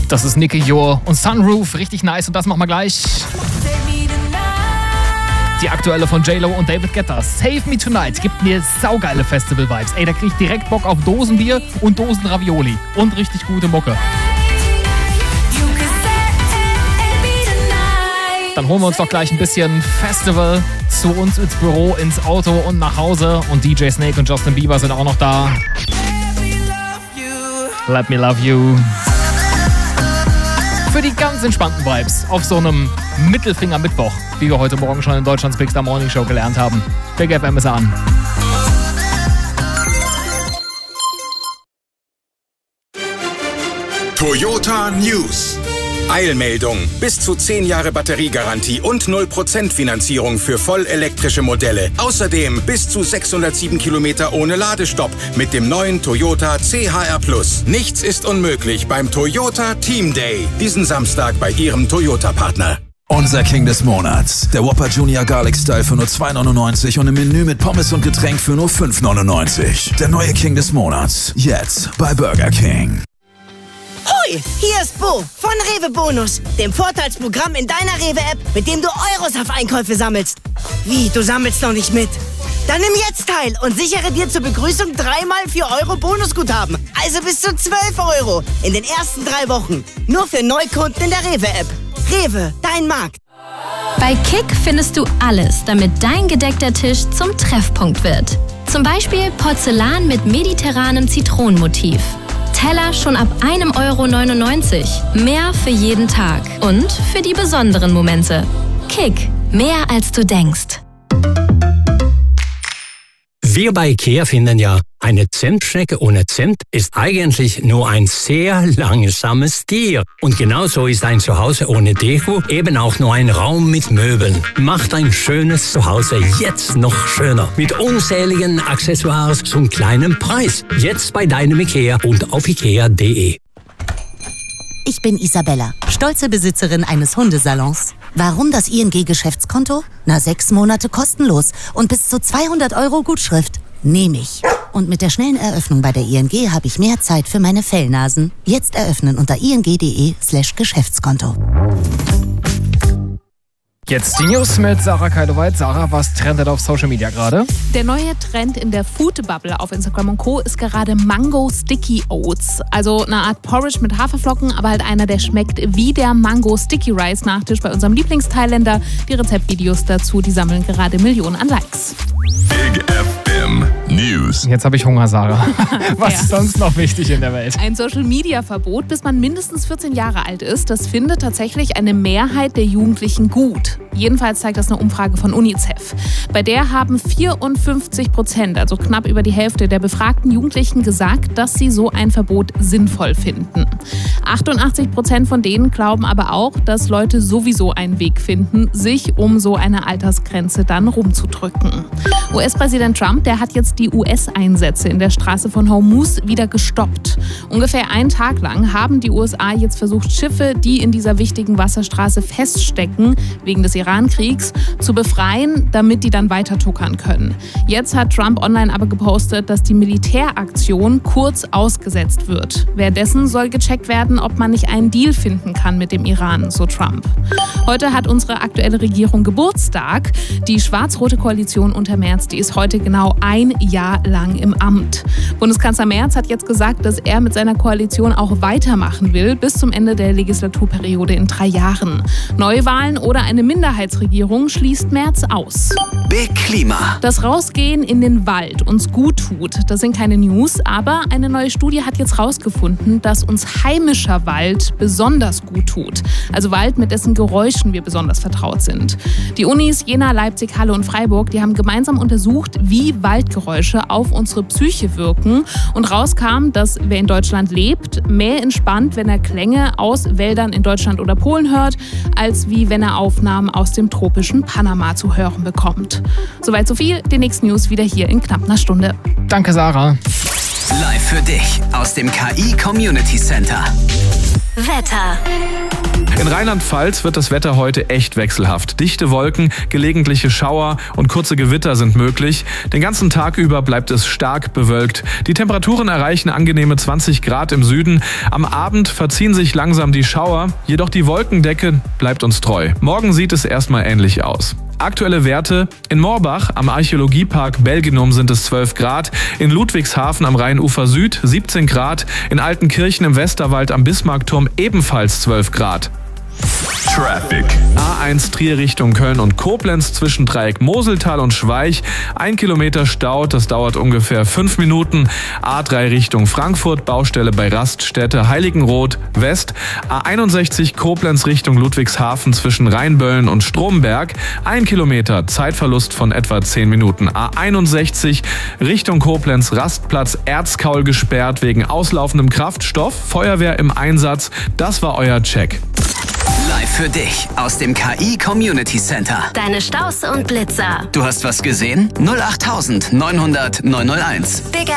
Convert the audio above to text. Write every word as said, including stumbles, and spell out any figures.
Das ist Nicky Jor und Sunroof, richtig nice und das machen wir gleich. Die aktuelle von J-Lo und David Guetta, Save Me Tonight, gibt mir saugeile Festival-Vibes. Ey, da krieg ich direkt Bock auf Dosenbier und Dosenravioli und richtig gute Mucke. Dann holen wir uns doch gleich ein bisschen Festival zu uns ins Büro, ins Auto und nach Hause. Und D J Snake und Justin Bieber sind auch noch da. Let me love you. Für die ganz entspannten Vibes auf so einem Mittelfinger-Mittwoch, wie wir heute Morgen schon in Deutschlands Big Star Morning Show gelernt haben. Big F M ist an. Toyota News. Eilmeldung. Bis zu zehn Jahre Batteriegarantie und null Prozent Finanzierung für vollelektrische Modelle. Außerdem bis zu sechshundertsieben Kilometer ohne Ladestopp mit dem neuen Toyota C H R Plus. Nichts ist unmöglich beim Toyota Team Day. Diesen Samstag bei Ihrem Toyota-Partner. Unser King des Monats. Der Whopper Junior Garlic Style für nur zwei neunundneunzig und im Menü mit Pommes und Getränk für nur fünf neunundneunzig. Der neue King des Monats. Jetzt bei Burger King. Hoi, hier ist Bo von Rewe Bonus, dem Vorteilsprogramm in deiner Rewe-App, mit dem du Euros auf Einkäufe sammelst. Wie, du sammelst noch nicht mit? Dann nimm jetzt teil und sichere dir zur Begrüßung dreimal vier Euro Bonusguthaben. Also bis zu zwölf Euro in den ersten drei Wochen. Nur für Neukunden in der Rewe-App. Rewe, dein Markt. Bei Kick findest du alles, damit dein gedeckter Tisch zum Treffpunkt wird. Zum Beispiel Porzellan mit mediterranem Zitronenmotiv. Teller schon ab einem Euro neunundneunzig. Mehr für jeden Tag und für die besonderen Momente. Kick, mehr als du denkst. Wir bei IKEA finden ja, eine Zimtschnecke ohne Zimt ist eigentlich nur ein sehr langsames Tier. Und genauso ist ein Zuhause ohne Deko eben auch nur ein Raum mit Möbeln. Macht ein schönes Zuhause jetzt noch schöner. Mit unzähligen Accessoires zum kleinen Preis. Jetzt bei deinem IKEA und auf ikea punkt de. Ich bin Isabella, stolze Besitzerin eines Hundesalons. Warum das I N G-Geschäftskonto? Na, sechs Monate kostenlos und bis zu zweihundert Euro Gutschrift. Nehme ich. Und mit der schnellen Eröffnung bei der I N G habe ich mehr Zeit für meine Fellnasen. Jetzt eröffnen unter ing punkt de slash Geschäftskonto. Jetzt die News mit Sarah Keiloweit. Sarah, was trendet auf Social Media gerade? Der neue Trend in der Food-Bubble auf Instagram und Co. ist gerade Mango Sticky Oats. Also eine Art Porridge mit Haferflocken, aber halt einer, der schmeckt wie der Mango Sticky Rice Nachtisch bei unserem Lieblingsthailländer. Die Rezeptvideos dazu, die sammeln gerade Millionen an Likes. Big F M News. Jetzt habe ich Hunger, Sarah. Was Ja. ist sonst noch wichtig in der Welt? Ein Social-Media-Verbot, bis man mindestens vierzehn Jahre alt ist, das findet tatsächlich eine Mehrheit der Jugendlichen gut. Jedenfalls zeigt das eine Umfrage von UNICEF. Bei der haben vierundfünfzig Prozent, also knapp über die Hälfte der befragten Jugendlichen gesagt, dass sie so ein Verbot sinnvoll finden. achtundachtzig Prozent von denen glauben aber auch, dass Leute sowieso einen Weg finden, sich um so eine Altersgrenze dann rumzudrücken. U S-Präsident Trump, der hat jetzt die U S-Einsätze in der Straße von Hormuz wieder gestoppt. Ungefähr einen Tag lang haben die U S A jetzt versucht, Schiffe, die in dieser wichtigen Wasserstraße feststecken, wegen des Iran-Kriegs, zu befreien, damit die dann weiter tuckern können. Jetzt hat Trump online aber gepostet, dass die Militäraktion kurz ausgesetzt wird. Währenddessen soll gecheckt werden, ob man nicht einen Deal finden kann mit dem Iran, so Trump. Heute hat unsere aktuelle Regierung Geburtstag. Die schwarz-rote Koalition unter Merz, die ist heute genau ein Jahr lang im Amt. Bundeskanzler Merz hat jetzt gesagt, dass er mit seiner Koalition auch weitermachen will, bis zum Ende der Legislaturperiode in drei Jahren. Neuwahlen oder eine Minderheitsregierung schließt Merz aus. Big Klima. Das Rausgehen in den Wald uns gut tut, das sind keine News, aber eine neue Studie hat jetzt rausgefunden, dass uns heimischer Wald besonders gut tut. Also Wald, mit dessen Geräuschen wir besonders vertraut sind. Die Unis Jena, Leipzig, Halle und Freiburg, die haben gemeinsam untersucht, wie Waldgeräusche auf unsere Psyche wirken. Und rauskam, dass wer in Deutschland lebt, mehr entspannt, wenn er Klänge aus Wäldern in Deutschland oder Polen hört, als wie wenn er Aufnahmen aus dem tropischen Panama zu hören bekommt. Soweit so viel, die nächsten News wieder hier in knapp einer Stunde. Danke, Sarah. Live für dich aus dem K I Community Center. Wetter. In Rheinland-Pfalz wird das Wetter heute echt wechselhaft. Dichte Wolken, gelegentliche Schauer und kurze Gewitter sind möglich. Den ganzen Tag über bleibt es stark bewölkt. Die Temperaturen erreichen angenehme zwanzig Grad im Süden. Am Abend verziehen sich langsam die Schauer, jedoch die Wolkendecke bleibt uns treu. Morgen sieht es erstmal ähnlich aus. Aktuelle Werte: in Morbach am Archäologiepark Belginum sind es zwölf Grad, in Ludwigshafen am Rheinufer Süd siebzehn Grad, in Altenkirchen im Westerwald am Bismarckturm ebenfalls zwölf Grad. Traffic. A eins Trier Richtung Köln und Koblenz zwischen Dreieck Moseltal und Schweich. Ein Kilometer Stau, das dauert ungefähr fünf Minuten. A drei Richtung Frankfurt, Baustelle bei Raststätte Heiligenroth West. A einundsechzig Koblenz Richtung Ludwigshafen zwischen Rheinböllen und Stromberg. Ein Kilometer, Zeitverlust von etwa zehn Minuten. A einundsechzig Richtung Koblenz, Rastplatz Erzkaul gesperrt wegen auslaufendem Kraftstoff. Feuerwehr im Einsatz. Das war euer Check. Live für dich aus dem K I Community Center. Deine Staus und Blitzer. Du hast was gesehen? null acht neunhundert neunhunderteins. Big